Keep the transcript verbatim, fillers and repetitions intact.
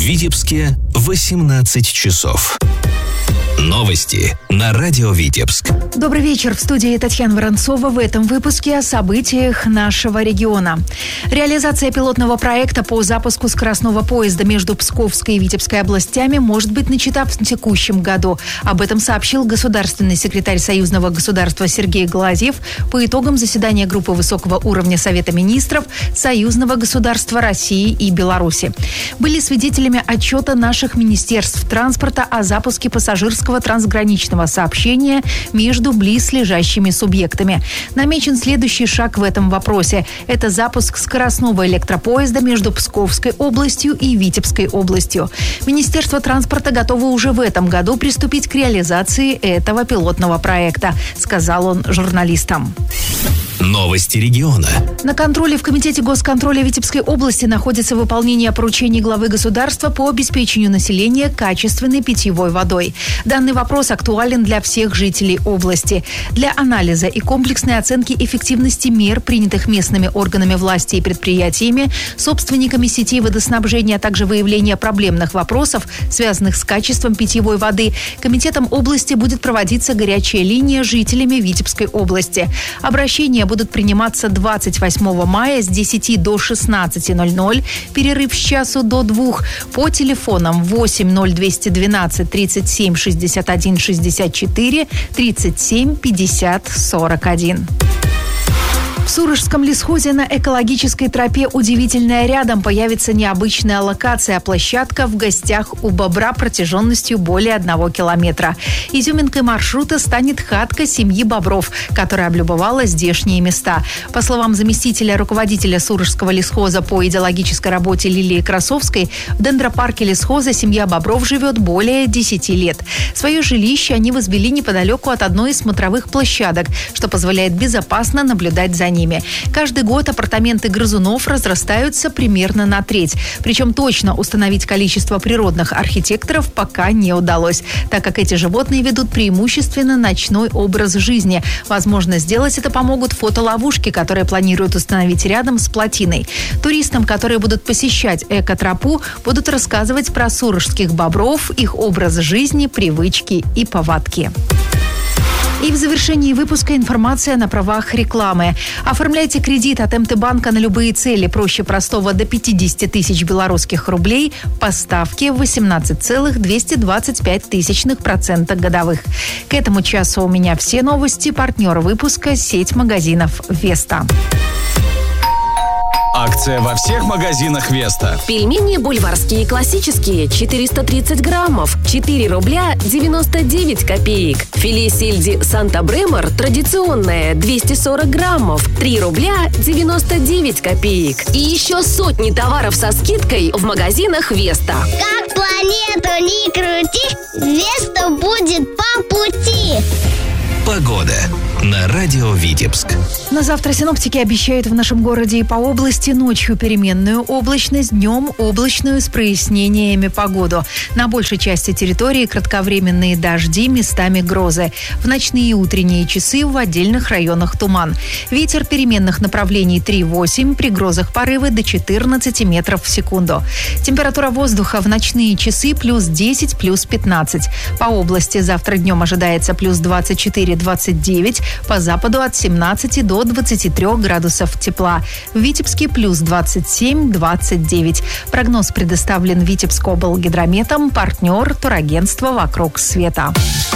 Витебске восемнадцать часов. Новости на радио Витебск. Добрый вечер. В студии Татьяна Воронцова. В этом выпуске о событиях нашего региона. Реализация пилотного проекта по запуску скоростного поезда между Псковской и Витебской областями может быть начата в текущем году. Об этом сообщил государственный секретарь Союзного государства Сергей Глазьев по итогам заседания группы высокого уровня Совета министров Союзного государства России и Беларуси. Были свидетелями отчета наших министерств транспорта о запуске пассажирского трансграничного сообщения между близлежащими субъектами. Намечен следующий шаг в этом вопросе. Это запуск скоростного электропоезда между Псковской областью и Витебской областью. Министерство транспорта готово уже в этом году приступить к реализации этого пилотного проекта, сказал он журналистам. Новости региона. На контроле в Комитете госконтроля Витебской области находится выполнение поручений главы государства по обеспечению населения качественной питьевой водой. Данный вопрос актуален для всех жителей области. Для анализа и комплексной оценки эффективности мер, принятых местными органами власти и предприятиями, собственниками сетей водоснабжения, а также выявления проблемных вопросов, связанных с качеством питьевой воды, Комитетом области будет проводиться горячая линия жителями Витебской области. Обращения будут приниматься двадцать восьмого мая с десяти до шестнадцати ноль-ноль, перерыв с часу до двух, по телефонам восемь ноль двести двенадцать тридцать семь шестьдесят один шестьдесят четыре тридцать семь пятьдесят сорок один. В Сурожском лесхозе на экологической тропе «Удивительная рядом» появится необычная локация, площадка в гостях у бобра протяженностью более одного километра. Изюминкой маршрута станет хатка семьи бобров, которая облюбовала здешние места. По словам заместителя руководителя Сурожского лесхоза по идеологической работе Лилии Красовской, в дендропарке лесхоза семья бобров живет более десяти лет. Свое жилище они возвели неподалеку от одной из смотровых площадок, что позволяет безопасно наблюдать за ними. Каждый год апартаменты грызунов разрастаются примерно на треть. Причем точно установить количество природных архитекторов пока не удалось, так как эти животные ведут преимущественно ночной образ жизни. Возможно, сделать это помогут фотоловушки, которые планируют установить рядом с плотиной. Туристам, которые будут посещать экотропу, будут рассказывать про сурожских бобров, их образ жизни, привычки и повадки. И в завершении выпуска информация на правах рекламы. Оформляйте кредит от эм тэ банка на любые цели, проще простого, до пятьдесят тысяч белорусских рублей по ставке восемнадцать целых двести двадцать пять тысячных процента годовых. К этому часу у меня все новости. Партнер выпуска – сеть магазинов «Веста». Акция во всех магазинах «Веста». Пельмени бульварские классические четыреста тридцать граммов, четыре рубля девяносто девять копеек. Филе сельди Санта-Бремор традиционное двести сорок граммов, три рубля девяносто девять копеек. И еще сотни товаров со скидкой в магазинах «Веста». Как планету не крути, «Веста» будет по пути. Погода на радио Витебск. На завтра синоптики обещают в нашем городе и по области ночью переменную облачность, днем облачную с прояснениями погоду. На большей части территории кратковременные дожди, местами грозы. В ночные и утренние часы в отдельных районах туман. Ветер переменных направлений три-восемь, при грозах порывы до четырнадцати метров в секунду. Температура воздуха в ночные часы плюс десять, плюс пятнадцать. По области завтра днем ожидается плюс двадцать четыре, двадцать девять, по западу от семнадцати до двадцати трёх градусов тепла. В Витебске плюс двадцать семь, двадцать девять. Прогноз предоставлен Витебскоблгидрометом, партнер турагентства «Вокруг света».